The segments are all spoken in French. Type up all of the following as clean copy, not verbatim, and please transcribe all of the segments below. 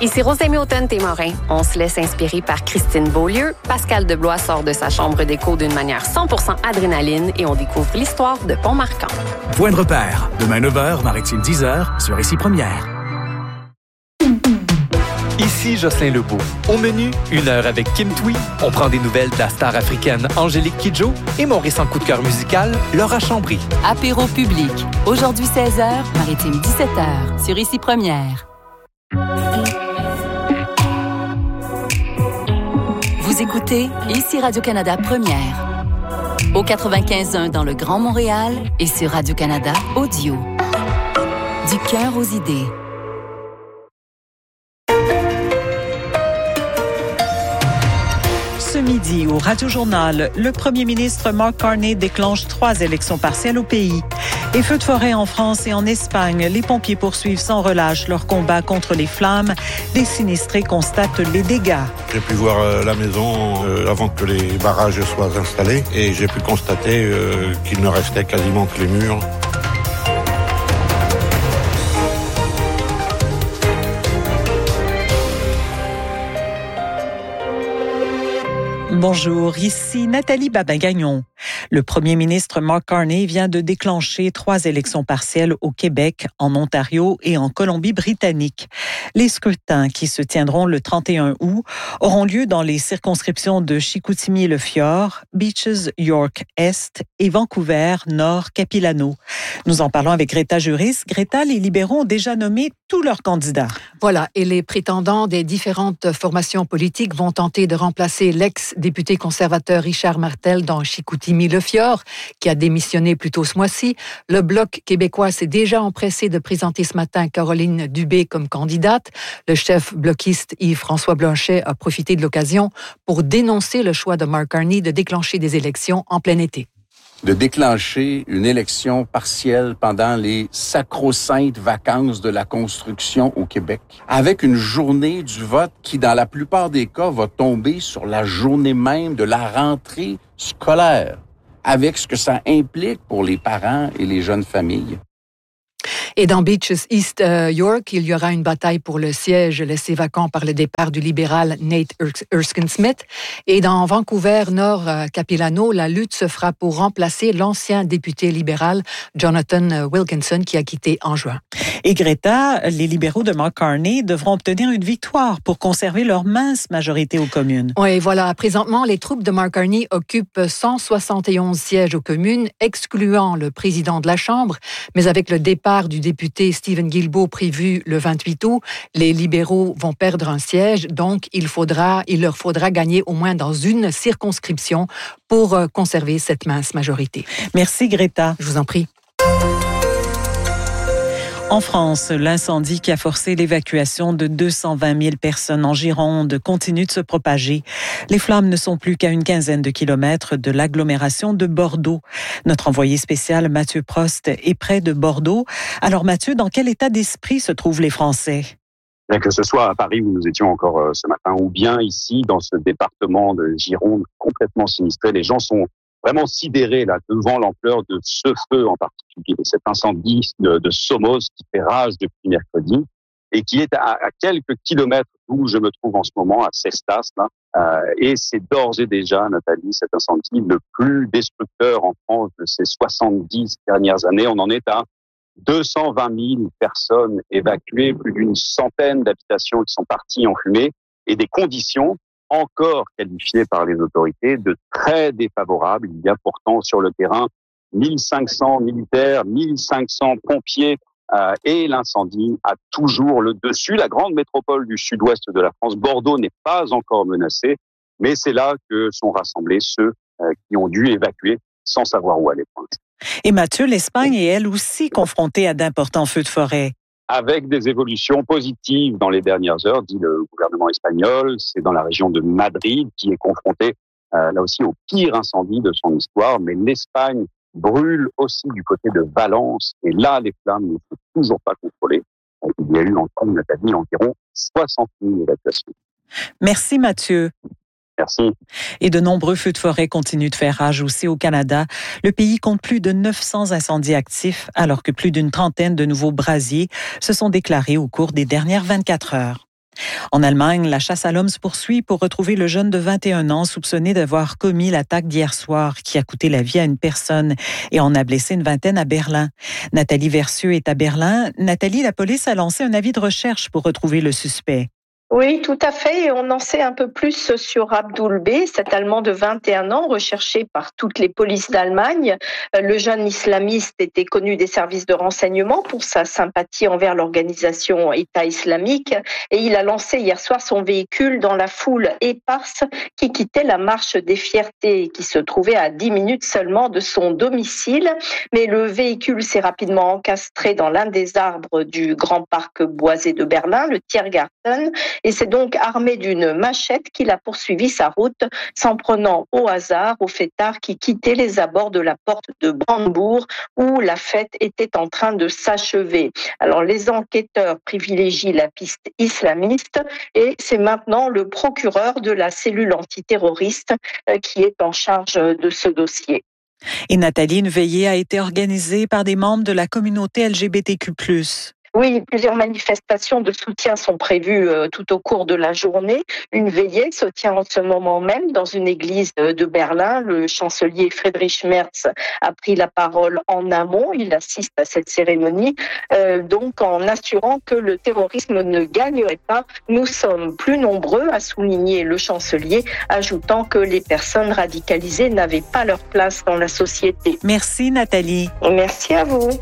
Ici Rosemée Automne-Témorin. On se laisse inspirer par Christine Beaulieu. Pascal Deblois sort de sa chambre d'écho d'une manière 100% adrénaline et on découvre l'histoire de Pont-Marquant. Point de repère. Demain 9h, Maritime 10h, sur Ici Première. Ici Jocelyn Lebeau. Au menu, 1 heure avec Kim Thuy. On prend des nouvelles de la star africaine Angélique Kidjo et mon récent coup de cœur musical, Laura Chambry. Apéro public. Aujourd'hui 16h, Maritime 17h, sur Ici Première. Vous écoutez Ici Radio-Canada Première. Au 95.1 dans le Grand Montréal et sur Radio-Canada Audio. Du cœur aux idées. Ce midi, au Radio-Journal, le premier ministre Mark Carney déclenche 3 élections partielles au pays. Et feux de forêt en France et en Espagne, les pompiers poursuivent sans relâche leur combat contre les flammes. Les sinistrés constatent les dégâts. J'ai pu voir la maison avant que les barrages soient installés et j'ai pu constater qu'il ne restait quasiment que les murs. Bonjour, ici Nathalie Babin-Gagnon. Le premier ministre Mark Carney vient de déclencher 3 élections partielles au Québec, en Ontario et en Colombie-Britannique. Les scrutins qui se tiendront le 31 août auront lieu dans les circonscriptions de Chicoutimi-le-Fjord, Beaches York-Est et Vancouver-Nord-Capilano. Nous en parlons avec Greta Juris. Greta, les libéraux ont déjà nommé tous leurs candidats. Voilà, et les prétendants des différentes formations politiques vont tenter de remplacer l'ex-député conservateur Richard Martel dans Chicoutimi-le-Fjord, qui a démissionné plus tôt ce mois-ci. Le Bloc québécois s'est déjà empressé de présenter ce matin Caroline Dubé comme candidate. Le chef bloquiste Yves-François Blanchet a profité de l'occasion pour dénoncer le choix de Mark Carney de déclencher des élections en plein été. De déclencher une élection partielle pendant les sacro-saintes vacances de la construction au Québec, avec une journée du vote qui, dans la plupart des cas, va tomber sur la journée même de la rentrée scolaire, avec ce que ça implique pour les parents et les jeunes familles. Et dans Beaches East York, il y aura une bataille pour le siège laissé vacant par le départ du libéral Nate Erskine-Smith. Et dans Vancouver-Nord-Capilano, la lutte se fera pour remplacer l'ancien député libéral Jonathan Wilkinson qui a quitté en juin. Et Greta, les libéraux de Mark Carney devront obtenir une victoire pour conserver leur mince majorité aux communes. Oui, voilà. Présentement, les troupes de Mark Carney occupent 171 sièges aux communes, excluant le président de la Chambre. Mais avec le départ du député Stephen Guilbeault prévu le 28 août, les libéraux vont perdre un siège. Donc, il leur faudra gagner au moins dans une circonscription pour conserver cette mince majorité. Merci Greta. Je vous en prie. En France, l'incendie qui a forcé l'évacuation de 220 000 personnes en Gironde continue de se propager. Les flammes ne sont plus qu'à une quinzaine de kilomètres de l'agglomération de Bordeaux. Notre envoyé spécial Mathieu Prost est près de Bordeaux. Alors Mathieu, dans quel état d'esprit se trouvent les Français? Bien que ce soit à Paris où nous étions encore ce matin ou bien ici dans ce département de Gironde complètement sinistré, les gens sont vraiment sidérés là devant l'ampleur de ce feu en particulier, de cet incendie de Somos qui fait rage depuis mercredi et qui est à quelques kilomètres d'où je me trouve en ce moment, à Cestas. Là. Et c'est d'ores et déjà, Nathalie, cet incendie le plus destructeur en France de ces 70 dernières années. On en est à 220 000 personnes évacuées, plus d'une centaine d'habitations qui sont parties en fumée et des conditions encore qualifié par les autorités de très défavorables. Il y a pourtant sur le terrain 1500 militaires, 1500 pompiers et l'incendie a toujours le dessus. La grande métropole du sud-ouest de la France, Bordeaux, n'est pas encore menacée, mais c'est là que sont rassemblés ceux qui ont dû évacuer sans savoir où aller. Et Mathieu, l'Espagne est elle aussi confrontée à d'importants feux de forêt. Avec des évolutions positives dans les dernières heures, dit le gouvernement espagnol. C'est dans la région de Madrid qui est confrontée là aussi au pire incendie de son histoire. Mais l'Espagne brûle aussi du côté de Valence. Et là, les flammes ne sont toujours pas contrôlées. Il y a eu environ 60 000 évacuations. Merci Mathieu. Merci. Et de nombreux feux de forêt continuent de faire rage aussi au Canada. Le pays compte plus de 900 incendies actifs, alors que plus d'une trentaine de nouveaux brasiers se sont déclarés au cours des dernières 24 heures. En Allemagne, la chasse à l'homme se poursuit pour retrouver le jeune de 21 ans soupçonné d'avoir commis l'attaque d'hier soir qui a coûté la vie à une personne et en a blessé une vingtaine à Berlin. Nathalie Versieux est à Berlin. Nathalie, la police a lancé un avis de recherche pour retrouver le suspect. Oui, tout à fait. Et on en sait un peu plus sur Abdul B, cet Allemand de 21 ans, recherché par toutes les polices d'Allemagne. Le jeune islamiste était connu des services de renseignement pour sa sympathie envers l'organisation État islamique. Et il a lancé hier soir son véhicule dans la foule éparse qui quittait la marche des Fiertés, qui se trouvait à 10 minutes seulement de son domicile. Mais le véhicule s'est rapidement encastré dans l'un des arbres du grand parc boisé de Berlin, le Tiergarten. Et c'est donc armé d'une machette qu'il a poursuivi sa route, s'en prenant au hasard aux fêtards qui quittaient les abords de la porte de Brandebourg où la fête était en train de s'achever. Alors les enquêteurs privilégient la piste islamiste et c'est maintenant le procureur de la cellule antiterroriste qui est en charge de ce dossier. Et Nathalie, une veillée a été organisée par des membres de la communauté LGBTQ+. Oui, plusieurs manifestations de soutien sont prévues tout au cours de la journée. Une veillée se tient en ce moment même dans une église de Berlin. Le chancelier Friedrich Merz a pris la parole en amont. Il assiste à cette cérémonie, donc en assurant que le terrorisme ne gagnerait pas. Nous sommes plus nombreux, a souligné le chancelier, ajoutant que les personnes radicalisées n'avaient pas leur place dans la société. Merci Nathalie. Merci à vous.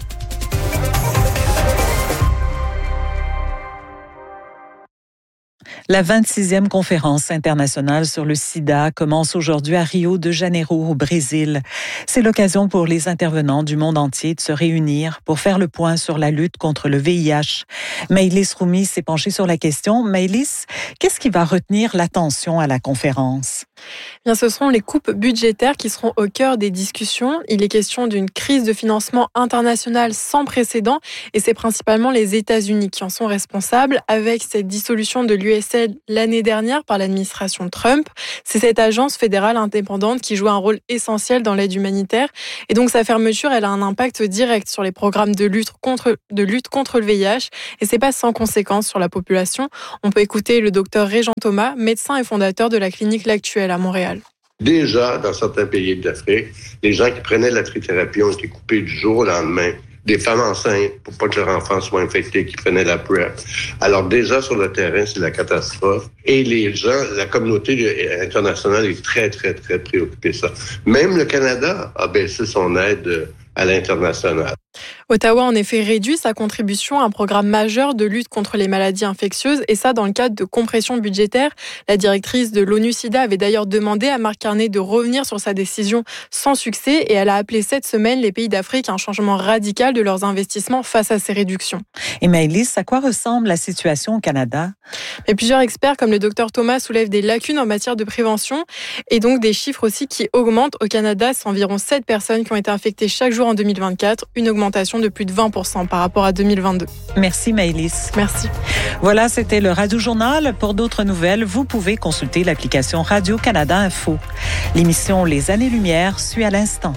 La 26e conférence internationale sur le sida commence aujourd'hui à Rio de Janeiro, au Brésil. C'est l'occasion pour les intervenants du monde entier de se réunir pour faire le point sur la lutte contre le VIH. Maëlys Roumi s'est penchée sur la question. Maëlys, qu'est-ce qui va retenir l'attention à la conférence? Bien, ce seront les coupes budgétaires qui seront au cœur des discussions. Il est question d'une crise de financement international sans précédent et c'est principalement les États-Unis qui en sont responsables avec cette dissolution de l'USAID l'année dernière par l'administration Trump. C'est cette agence fédérale indépendante qui joue un rôle essentiel dans l'aide humanitaire et donc sa fermeture, elle a un impact direct sur les programmes de lutte contre le VIH et c'est pas sans conséquence sur la population. On peut écouter le docteur Régent Thomas, médecin et fondateur de la clinique L'Actuelle à Montréal. Déjà, dans certains pays d'Afrique, les gens qui prenaient la trithérapie ont été coupés du jour au lendemain. Des femmes enceintes, pour pas que leur enfant soit infecté, qui prenaient la PrEP. Alors déjà, sur le terrain, c'est la catastrophe. Et les gens, la communauté internationale est très, très, très préoccupée de ça. Même le Canada a baissé son aide à l'international. Ottawa, en effet, réduit sa contribution à un programme majeur de lutte contre les maladies infectieuses, et ça dans le cadre de compression budgétaire. La directrice de l'ONU-SIDA avait d'ailleurs demandé à Mark Carney de revenir sur sa décision sans succès, et elle a appelé cette semaine les pays d'Afrique à un changement radical de leurs investissements face à ces réductions. Et Maëlys, à quoi ressemble la situation au Canada? Mais plusieurs experts, comme le docteur Thomas, soulèvent des lacunes en matière de prévention, et donc des chiffres aussi qui augmentent. Au Canada, c'est environ 7 personnes qui ont été infectées chaque jour en 2024, une augmentation de plus de 20% par rapport à 2022. Merci Maëlys. Merci. Voilà, c'était le Radio Journal. Pour d'autres nouvelles, vous pouvez consulter l'application Radio-Canada Info. L'émission Les Années-Lumière suit à l'instant.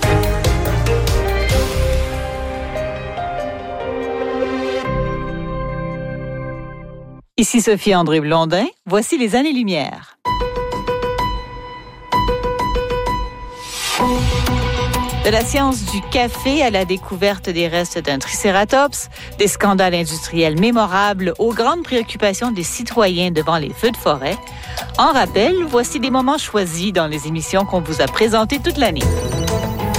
Ici Sophie-André Blondin. Voici Les Années-Lumière. De la science du café à la découverte des restes d'un tricératops, des scandales industriels mémorables aux grandes préoccupations des citoyens devant les feux de forêt. En rappel, voici des moments choisis dans les émissions qu'on vous a présentées toute l'année.